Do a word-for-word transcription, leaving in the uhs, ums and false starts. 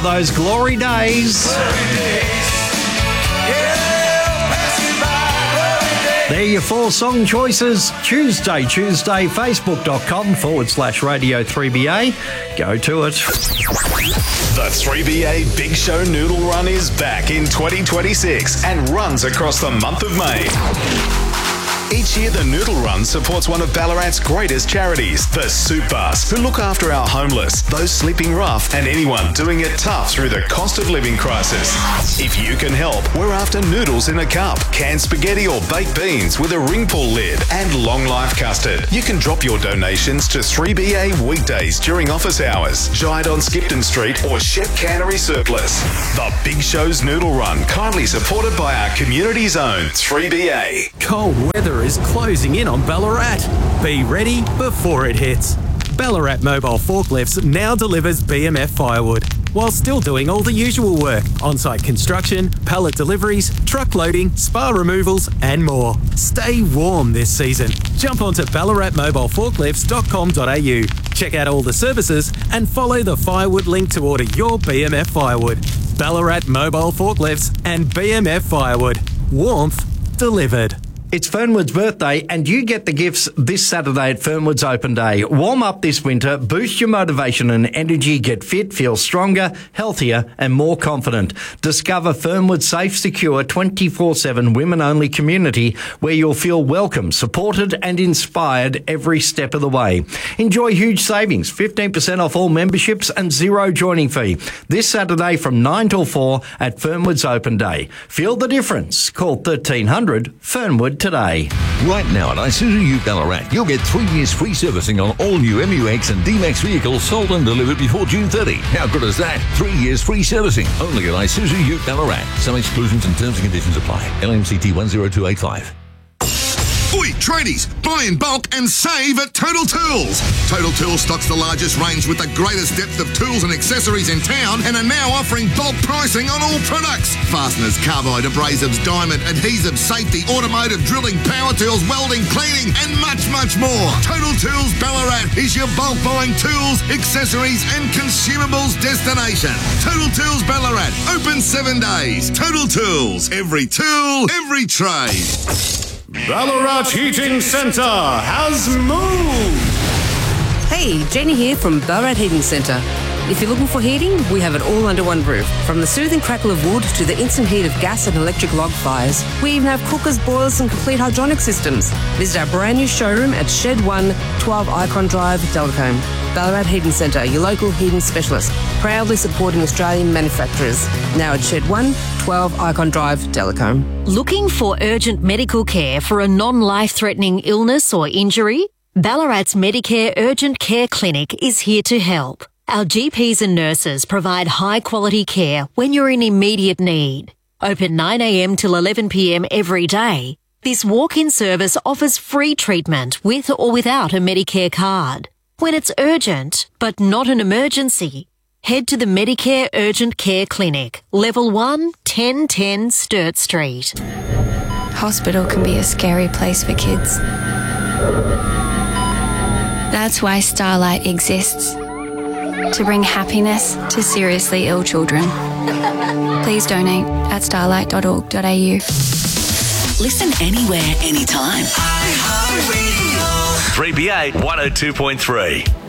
those glory days. Glory days. Yeah, passing by. Glory days. There are your four song choices. Tuesday, Tuesday, facebook.com forward slash Radio three B A. Go to it. The three B A Big Show Noodle Run is back in twenty twenty-six and runs across the month of May. Each year, the Noodle Run supports one of Ballarat's greatest charities, the Soup Bus, who look after our homeless, those sleeping rough, and anyone doing it tough through the cost of living crisis. If you can help, we're after noodles in a cup, canned spaghetti or baked beans with a ring pull lid, and long life custard. You can drop your donations to three B A weekdays during office hours, Giant on Skipton Street or Shep Cannery Surplus. The Big Show's Noodle Run, kindly supported by our community's own three B A. Cold weather is closing in on Ballarat. Be ready before it hits. Ballarat Mobile Forklifts now delivers B M F firewood while still doing all the usual work: on-site construction, pallet deliveries, truck loading, spa removals and more. Stay warm this season. Jump onto ballarat mobile forklifts dot com dot a u. Check out all the services and follow the firewood link to order your B M F firewood. Ballarat Mobile Forklifts and B M F Firewood. Warmth delivered. It's Fernwood's birthday and you get the gifts this Saturday at Fernwood's Open Day. Warm up this winter, boost your motivation and energy, get fit, feel stronger, healthier and more confident. Discover Fernwood's safe, secure, twenty-four seven women-only community where you'll feel welcome, supported and inspired every step of the way. Enjoy huge savings, fifteen percent off all memberships and zero joining fee. This Saturday from nine till four at Fernwood's Open Day. Feel the difference. Call thirteen hundred Fernwood today. Right now at Isuzu U Ballarat, you'll get three years free servicing on all new M U X and D-Max vehicles sold and delivered before June thirtieth. How good is that? Three years free servicing only at Isuzu U Ballarat. Some exclusions and terms and conditions apply. L M C T one zero two eight five. Oi, tradies, buy in bulk and save at Total Tools. Total Tools stocks the largest range with the greatest depth of tools and accessories in town and are now offering bulk pricing on all products. Fasteners, carbide, abrasives, diamond, adhesives, safety, automotive, drilling, power tools, welding, cleaning and much, much more. Total Tools Ballarat is your bulk buying tools, accessories and consumables destination. Total Tools Ballarat, open seven days. Total Tools, every tool, every trade. Ballarat Heating Centre has moved! Hey, Jenny here from Ballarat Heating Centre. If you're looking for heating, we have it all under one roof. From the soothing crackle of wood to the instant heat of gas and electric log fires. We even have cookers, boilers and complete hydronic systems. Visit our brand new showroom at Shed one, twelve Icon Drive, Delcombe. Ballarat Heating Centre, your local heating specialist. Proudly supporting Australian manufacturers. Now at Shed one, twelve Icon Drive, Delcombe. Looking for urgent medical care for a non-life-threatening illness or injury? Ballarat's Medicare Urgent Care Clinic is here to help. Our G Ps and nurses provide high-quality care when you're in immediate need. Open nine a m till eleven p m every day. This walk-in service offers free treatment with or without a Medicare card. When it's urgent, but not an emergency, head to the Medicare Urgent Care Clinic, Level one, ten ten Sturt Street. Hospital can be a scary place for kids. That's why Starlight exists. To bring happiness to seriously ill children. Please donate at starlight dot org dot a u. Listen anywhere, anytime. three B A one oh two point three.